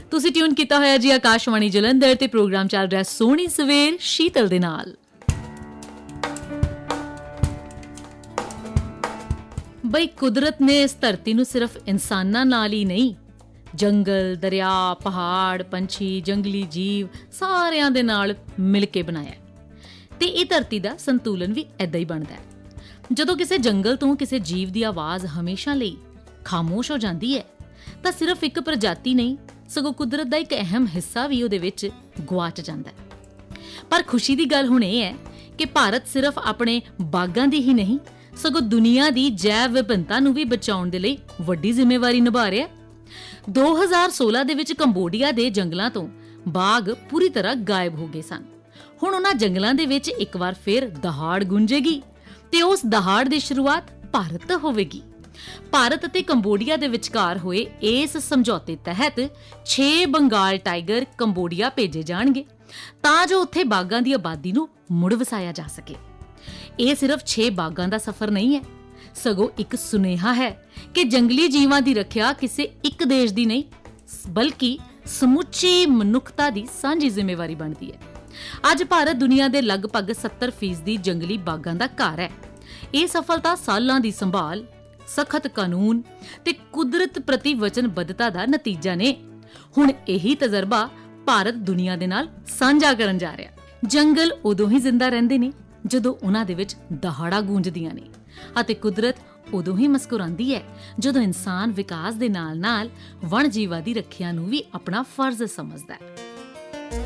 ਤੁਸੀਂ ਟਿਊਨ ਕੀਤਾ ਹੋਇਆ ਜੀ ਆਕਾਸ਼ਵਾਣੀ ਜਲੰਧਰ ਤੇ ਪ੍ਰੋਗਰਾਮ ਚੱਲ ਰਿਹਾ ਸੋਹਣੀ ਸਵੇਰ ਸ਼ੀਤਲ ਦੇ ਨਾਲ। ਬਈ ਕੁਦਰਤ ਨੇ ਇਸ ਧਰਤੀ ਨੂੰ ਸਿਰਫ ਇਨਸਾਨਾਂ ਨਾਲ ਹੀ ਨਹੀਂ, ਜੰਗਲ, ਦਰਿਆ, ਪਹਾੜ, ਪੰਛੀ, ਜੰਗਲੀ ਜੀਵ ਸਾਰਿਆਂ ਦੇ ਨਾਲ ਮਿਲ ਕੇ ਬਣਾਇਆ ਤੇ ਇਹ ਧਰਤੀ ਦਾ ਸੰਤੁਲਨ ਵੀ ਏਦਾਂ ਹੀ ਬਣਦਾ ਹੈ। ਜਦੋਂ ਕਿਸੇ ਜੰਗਲ ਤੋਂ ਕਿਸੇ ਜੀਵ ਦੀ ਆਵਾਜ਼ ਹਮੇਸ਼ਾ ਲਈ ਖਾਮੋਸ਼ ਹੋ ਜਾਂਦੀ ਹੈ ਤਾਂ ਸਿਰਫ ਇੱਕ ਪ੍ਰਜਾਤੀ ਨਹੀਂ ਸਗੋਂ ਕੁਦਰਤ ਦਾ ਇੱਕ ਅਹਿਮ ਹਿੱਸਾ ਵੀ ਉਹਦੇ ਵਿੱਚ ਗੁਆਚ ਜਾਂਦਾ ਹੈ। ਪਰ ਖੁਸ਼ੀ ਦੀ ਗੱਲ ਹੁਣ ਇਹ ਹੈ ਕਿ ਭਾਰਤ ਸਿਰਫ ਆਪਣੇ ਬਾਗਾਂ ਦੀ ਹੀ ਨਹੀਂ ਸਗੋਂ ਦੁਨੀਆ ਦੀ ਜੈਵ ਵਿਭਿੰਨਤਾ ਨੂੰ ਵੀ ਬਚਾਉਣ ਦੇ ਲਈ ਵੱਡੀ ਜ਼ਿੰਮੇਵਾਰੀ ਨਿਭਾ ਰਿਹਾ। 2016 ਦੇ ਵਿੱਚ ਕੰਬੋਡੀਆ ਦੇ ਜੰਗਲਾਂ ਤੋਂ ਬਾਗ ਪੂਰੀ ਤਰ੍ਹਾਂ ਗਾਇਬ ਹੋ ਗਏ ਸਨ। ਹੁਣ ਉਹਨਾਂ ਜੰਗਲਾਂ ਦੇ ਵਿੱਚ ਇੱਕ ਵਾਰ ਫਿਰ ਦਹਾੜ ਗੂੰਜੇਗੀ ਤੇ ਉਸ ਦਹਾੜ ਦੀ ਸ਼ੁਰੂਆਤ ਭਾਰਤ ਤੋਂ ਹੋਵੇਗੀ। ਭਾਰਤ ਅਤੇ ਕੰਬੋਡੀਆ ਦੇ ਵਿਚਕਾਰ ਹੋਏ ਇਸ ਸਮਝੌਤੇ ਤਹਿਤ 6 ਬੰਗਾਲ ਟਾਈਗਰ ਕੰਬੋਡੀਆ ਭੇਜੇ ਜਾਣਗੇ ਤਾਂ ਜੋ ਉੱਥੇ ਬਾਗਾਂ ਦੀ ਆਬਾਦੀ ਨੂੰ ਮੁੜ ਵਸਾਇਆ ਜਾ ਸਕੇ। ਇਹ ਸਿਰਫ 6 ਬਾਗਾਂ ਦਾ ਸਫ਼ਰ ਨਹੀਂ ਹੈ ਸਗੋਂ ਇੱਕ ਸੁਨੇਹਾ ਹੈ ਕਿ ਜੰਗਲੀ ਜੀਵਾਂ ਦੀ ਰੱਖਿਆ ਕਿਸੇ ਇੱਕ ਦੇਸ਼ ਦੀ ਨਹੀਂ ਬਲਕਿ ਸਮੁੱਚੀ ਮਨੁੱਖਤਾ ਦੀ ਸਾਂਝੀ ਜ਼ਿੰਮੇਵਾਰੀ ਬਣਦੀ ਹੈ। ਅੱਜ ਭਾਰਤ ਦੁਨੀਆ ਦੇ ਲਗਭਗ 70% ਜੰਗਲੀ ਬਾਗਾਂ ਦਾ ਘਰ ਹੈ। ਇਹ ਸਫਲਤਾ ਸਾਲਾਂ ਦੀ ਸੰਭਾਲ, ਸਖਤ ਕਾਨੂੰਨ ਤੇ ਕੁਦਰਤ ਪ੍ਰਤੀ ਵਚਨਬੱਧਤਾ ਦਾ ਨਤੀਜਾ ਨੇ। ਹੁਣ ਇਹੀ ਤਜਰਬਾ ਭਾਰਤ ਦੁਨੀਆ ਦੇ ਨਾਲ ਸਾਂਝਾ ਕਰਨ ਜਾ ਰਿਹਾ। ਜੰਗਲ ਉਦੋਂ ਹੀ ਜ਼ਿੰਦਾ ਰਹਿੰਦੇ ਨੇ ਜਦੋਂ ਉਹਨਾਂ ਦੇ ਵਿੱਚ ਦਹਾੜਾਂ ਗੂੰਜਦੀਆਂ ਨੇ ਅਤੇ ਕੁਦਰਤ ਉਦੋਂ ਹੀ ਮੁਸਕਰਾਉਂਦੀ ਹੈ ਜਦੋਂ ਇਨਸਾਨ ਵਿਕਾਸ ਦੇ ਨਾਲ-ਨਾਲ ਵਣ ਜੀਵਾਂ ਦੀ ਰੱਖਿਆ ਨੂੰ ਵੀ ਆਪਣਾ ਫਰਜ਼ ਸਮਝਦਾ ਹੈ।